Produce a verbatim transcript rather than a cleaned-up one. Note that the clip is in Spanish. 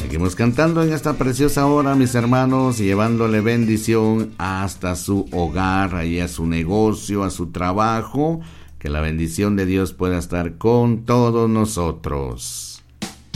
Seguimos cantando en esta preciosa hora, mis hermanos, y llevándole bendición hasta su hogar, ahí a su negocio, a su trabajo. Que la bendición de Dios pueda estar con todos nosotros.